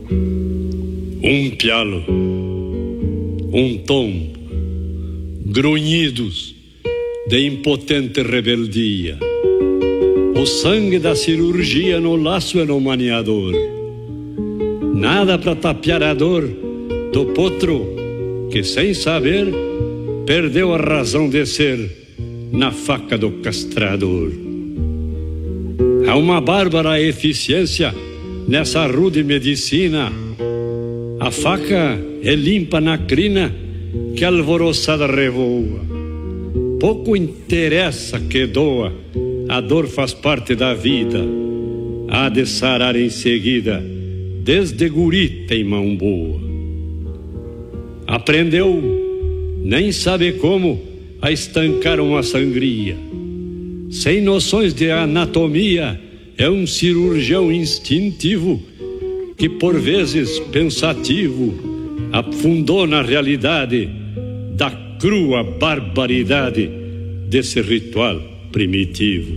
Um pialo, um tombo, grunhidos de impotente rebeldia. O sangue da cirurgia no laço e no maniador. Nada para tapear a dor do potro que, sem saber, perdeu a razão de ser na faca do castrador. Há uma bárbara eficiência nessa rude medicina. A faca é limpa na crina que alvoroçada revoa. Pouco interessa que doa, a dor faz parte da vida. Há de sarar em seguida, desde guri tem mão boa. Aprendeu, nem sabe como, a estancar uma sangria. Sem noções de anatomia, é um cirurgião instintivo que, por vezes pensativo, afundou na realidade da crua barbaridade desse ritual primitivo.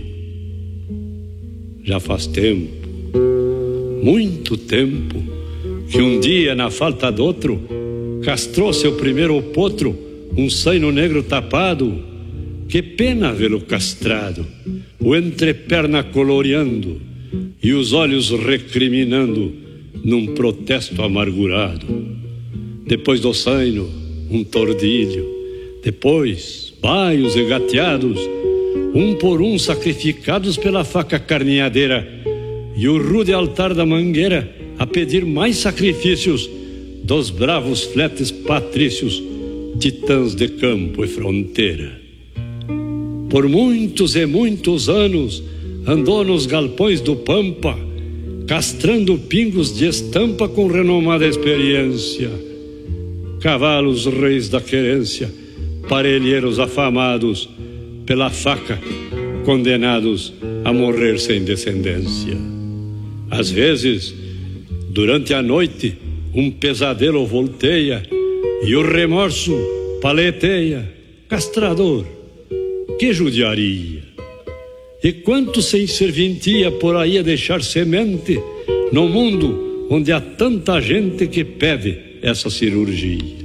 Já faz tempo, muito tempo, que um dia, na falta de outro, castrou seu primeiro potro, um zaino negro tapado. Que pena vê-lo castrado, o entreperna coloreando e os olhos recriminando num protesto amargurado. Depois do zaino, um tordilho, depois baios e gateados, um por um sacrificados pela faca carneadeira, e o rude altar da mangueira a pedir mais sacrifícios dos bravos fletes patrícios, titãs de campo e fronteira. Por muitos e muitos anos andou nos galpões do Pampa, castrando pingos de estampa com renomada experiência. Cavalos reis da querência, parelheiros afamados pela faca, condenados a morrer sem descendência. Às vezes, durante a noite, um pesadelo volteia e o remorso paleteia. Castrador, que judiaria! E quanto sem serventia por aí a deixar semente no mundo onde há tanta gente que pede essa cirurgia.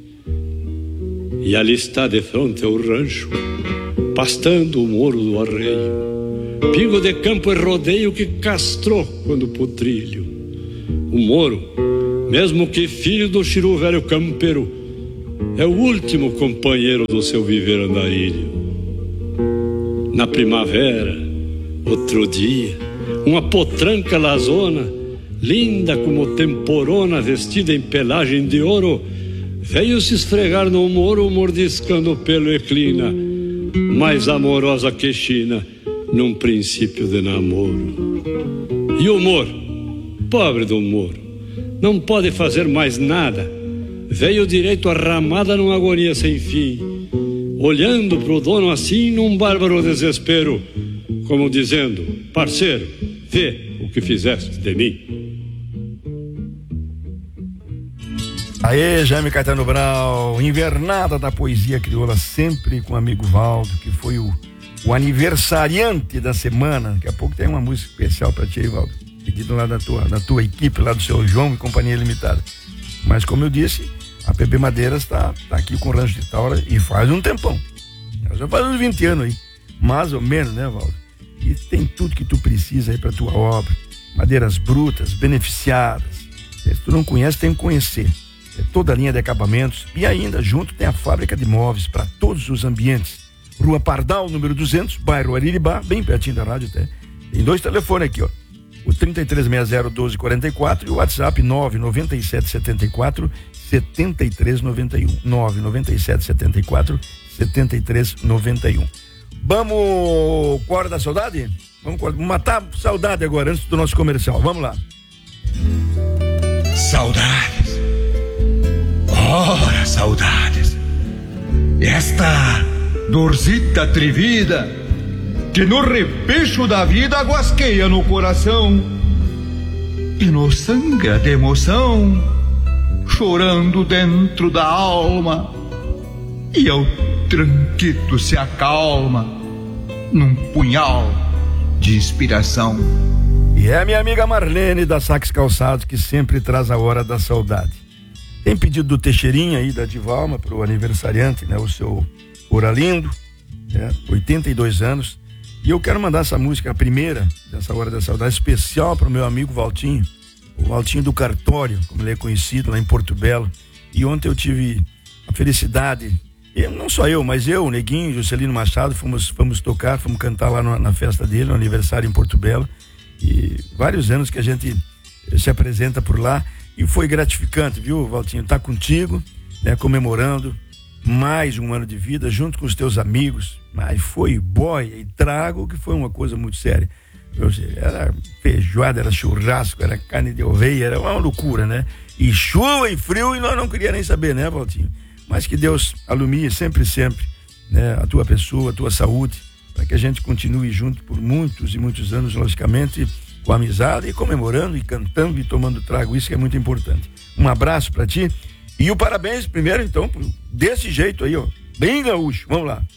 E ali está de frente ao rancho, pastando o moro do arreio, pingo de campo e rodeio que castrou quando putrilho. O moro, mesmo que filho do chiru velho campeiro, é o último companheiro do seu viver andarilho. Na primavera, outro dia, uma potranca lazona, linda como temporona, vestida em pelagem de ouro, veio se esfregar no moro, mordiscando pelo e clina, mais amorosa que China, num princípio de namoro. E o moro, pobre do moro, não pode fazer mais nada, veio direito à ramada numa agonia sem fim, olhando pro dono assim num bárbaro desespero, como dizendo: parceiro, vê o que fizeste de mim. Aê, Jaime Caetano Brau, invernada da poesia crioula, sempre com o amigo Valdo, que foi o aniversariante da semana. Daqui a pouco tem uma música especial pra ti aí, Valdo, pedido lá da tua equipe, lá do seu João e Companhia Limitada. Mas como eu disse, a PB Madeiras tá aqui com o Rancho de Taura e faz um tempão. Já faz uns 20 anos aí, mais ou menos, né, Valdo? E tem tudo que tu precisa aí pra tua obra. Madeiras brutas, beneficiadas. Se tu não conhece, tem que conhecer. É toda a linha de acabamentos e ainda junto tem a fábrica de móveis para todos os ambientes. Rua Pardal, número 200, bairro Ariribá, bem pertinho da rádio até. Tem 2 telefones aqui, ó. O 3360-1244 e o WhatsApp 99774-7391. 99774-7391. Vamos com a Hora da Saudade? Vamos matar a saudade agora, antes do nosso comercial. Vamos lá. Saudades. Ora, saudades. Esta dorzita atrevida que no repecho da vida guasqueia no coração e nos sangra de emoção, chorando dentro da alma, e ao tranquilo se acalma num punhal de inspiração. E é a minha amiga Marlene da Sax Calçados, que sempre traz a hora da saudade. Tem pedido do Teixeirinha aí, da Divalma, pro aniversariante, né? O seu Oralindo, 82 anos. E eu quero mandar essa música, a primeira, dessa hora da saudade, especial pro meu amigo Valtinho, o Valtinho do Cartório, como ele é conhecido, lá em Porto Belo. E ontem eu tive a felicidade, e não só eu, mas eu, o Neguinho, Juscelino Machado, fomos tocar, fomos cantar lá na festa dele, no aniversário em Porto Belo. E vários anos que a gente se apresenta por lá. E foi gratificante, viu, Valtinho? Tá contigo, né, comemorando mais um ano de vida, junto com os teus amigos. Mas foi boia e trago, que foi uma coisa muito séria. Era feijoada, era churrasco, era carne de oveia, era uma loucura, né? E chuva e frio, e nós não queríamos nem saber, né, Valtinho? Mas que Deus alumie sempre, né, a tua pessoa, a tua saúde, para que a gente continue junto por muitos e muitos anos, logicamente, com amizade e comemorando e cantando e tomando trago. Isso que é muito importante. Um abraço para ti e o parabéns primeiro, então, desse jeito aí, ó, bem gaúcho. Vamos lá.